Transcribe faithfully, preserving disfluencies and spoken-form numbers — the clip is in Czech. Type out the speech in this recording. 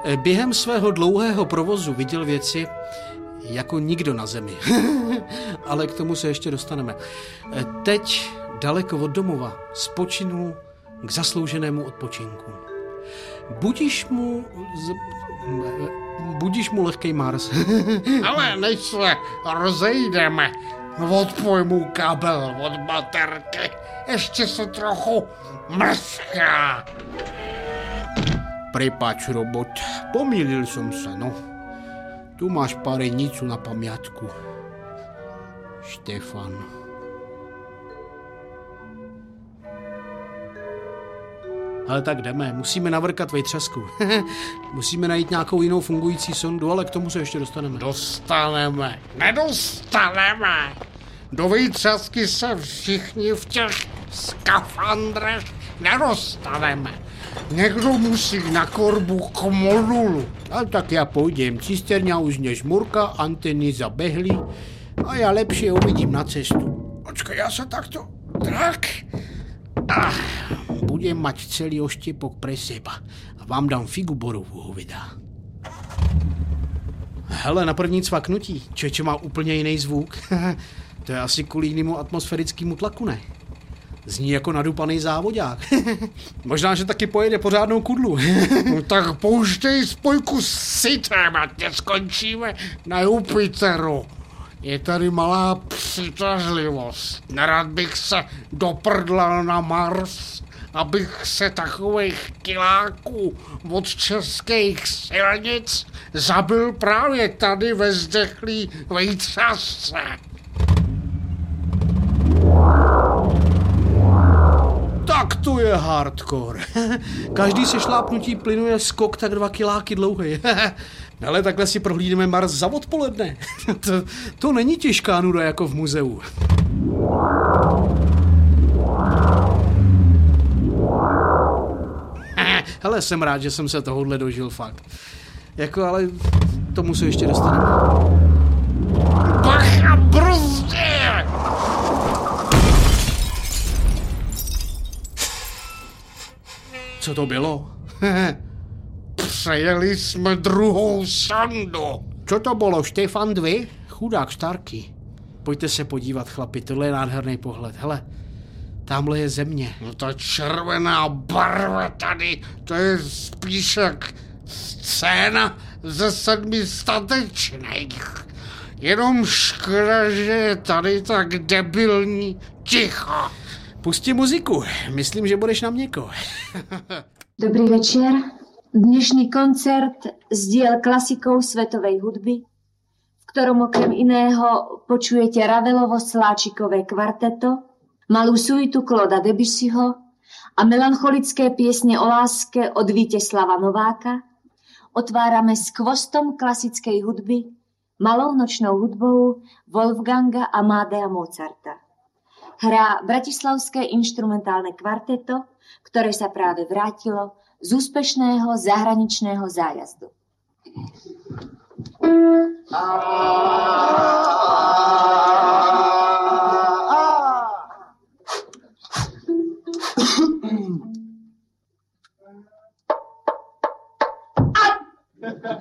Během svého dlouhého provozu viděl věci jako nikdo na zemi. Ale k tomu se ještě dostaneme. Teď daleko od domova spočinul k zaslouženému odpočinku. Budíš mu... Z... Budíš mu lehkej Mars. Ale než se rozejdeme, odpoj mu kabel od baterky. Ještě se trochu mrzká. Prepač, robot, pomýlil som sa, no. Tu máš párenicu na pamiatku. Štefan. Ale tak jdeme, musíme navrkat vejtřasku. Musíme najít nějakou jinou fungující sondu, ale k tomu se ještě dostaneme. Dostaneme, nedostaneme. Do vejtřasky se všichni v těch skafandrech nedostaneme. Někdo musí na korbu k modulu. Ale tak já půjdem, cisterňa už nežmurka, anteny zabehly a já lepšie uvidím na cestu. Počkej, já se takto... Tak... Ah, budem mať celý oštepok pre seba a vám dám figu borovú, hoveda. Hele, na první cvaknutí. Čeče má úplně jiný zvuk. To je asi kvůli jinému atmosférickému tlaku, ne? Zní jako nadupaný závodák. Možná, že taky pojede pořádnou kudlu. No tak pouštěj spojku s sitem, ať neskončíme na Jupiteru. Je tady malá přitažlivost. Nerad bych se doprdlal na Mars, abych se takových kiláků od českých silnic zabil právě tady ve zdechlý vejtřasce. Tak to je hardcore. Každý se šlápnutí plynu je skok tak dva kiláky dlouhý. Ale takhle si prohlídeme Mars za odpoledne. to, to není těžká nuda jako v muzeu. Hele, jsem rád, že jsem se tohohle dožil fakt. Jako, ale tomu se ještě dostaneme. Bacha, brzdě! Co to bylo? Přejeli jsme druhou sondu. Co to bylo, Štefan dva? Chudák Starky. Pojďte se podívat, chlapi, tohle je nádherný pohled. Hele, tamhle je země. No ta červená barva tady, to je spíš jak scéna ze sedmi statečných. Jenom škoda, že je tady tak debilní ticho. Pusti muziku, myslím, že budeš na měko. Dobrý večer. Dnešný koncert z diel klasikov svetovej hudby, v ktorom okrem iného počujete Ravelovo-Sláčikové kvarteto, malú suitu Clauda Debussyho a melancholické piesne o láske od Víteslava Nováka, otvárame skvostom klasickej hudby, malou nočnou hudbou Wolfganga Amadea Mozarta. Hrá bratislavské inštrumentálne kvarteto, ktoré sa práve vrátilo z úspešného zahraničného zájazdu.